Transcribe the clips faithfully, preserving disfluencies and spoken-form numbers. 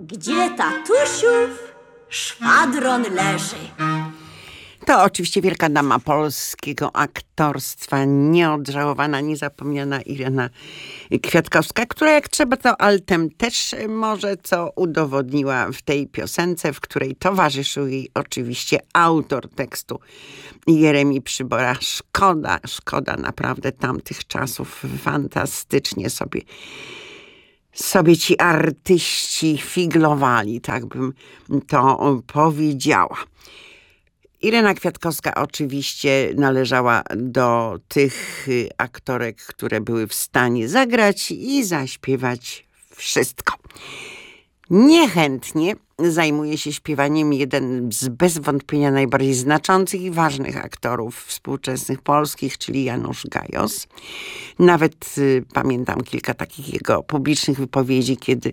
gdzie tatusiów szwadron leży. To oczywiście wielka dama polskiego aktorstwa, nieodżałowana, niezapomniana Irena Kwiatkowska, która jak trzeba to altem też może, co udowodniła w tej piosence, w której towarzyszył jej oczywiście autor tekstu Jeremi Przybora. Szkoda, szkoda naprawdę tamtych czasów. Fantastycznie sobie sobie ci artyści figlowali, tak bym to powiedziała. Irena Kwiatkowska oczywiście należała do tych aktorek, które były w stanie zagrać i zaśpiewać wszystko. Niechętnie zajmuje się śpiewaniem jeden z bez wątpienia najbardziej znaczących i ważnych aktorów współczesnych polskich, czyli Janusz Gajos. Nawet y, pamiętam kilka takich jego publicznych wypowiedzi, kiedy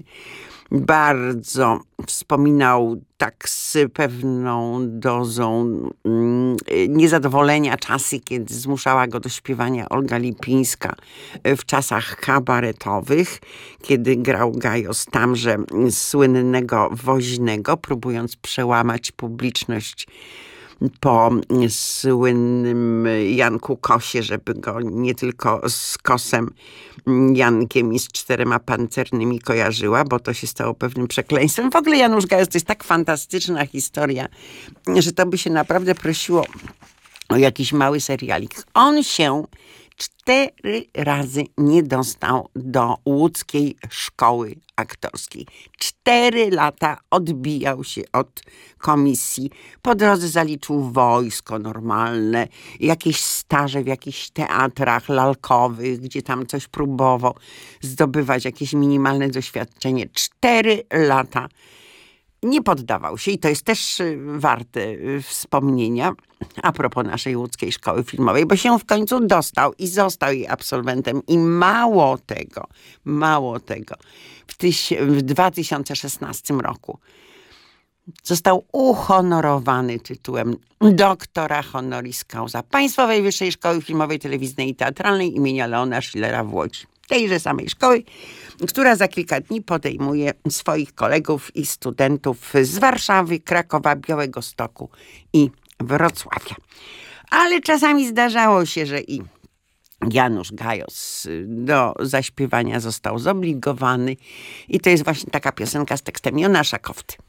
bardzo wspominał tak z pewną dozą mm, niezadowolenia czasy, kiedy zmuszała go do śpiewania Olga Lipińska w czasach kabaretowych, kiedy grał Gajos tamże słynnego Woźnego, próbując przełamać publiczność po słynnym Janku Kosie, żeby go nie tylko z Kosem Jankiem i z czterema pancernymi kojarzyła, bo to się stało pewnym przekleństwem. W ogóle Janusz Gajos to jest tak fantastyczna historia, że to by się naprawdę prosiło o jakiś mały serialik. On się cztery razy nie dostał do łódzkiej szkoły aktorskiej. Cztery lata odbijał się od komisji. Po drodze zaliczył wojsko normalne, jakieś staże w jakichś teatrach lalkowych, gdzie tam coś próbował zdobywać jakieś minimalne doświadczenie. Cztery lata nie poddawał się i to jest też warte wspomnienia a propos naszej łódzkiej szkoły filmowej, bo się w końcu dostał i został jej absolwentem i mało tego, mało tego, w, tyś, w dwa tysiące szesnastym roku został uhonorowany tytułem doktora honoris causa Państwowej Wyższej Szkoły Filmowej, Telewizyjnej i Teatralnej imienia Leona Schillera w Łodzi. Tejże samej szkoły, która za kilka dni podejmuje swoich kolegów i studentów z Warszawy, Krakowa, Białegostoku i Wrocławia. Ale czasami zdarzało się, że i Janusz Gajos do zaśpiewania został zobligowany i to jest właśnie taka piosenka z tekstem Jonasza Kofty.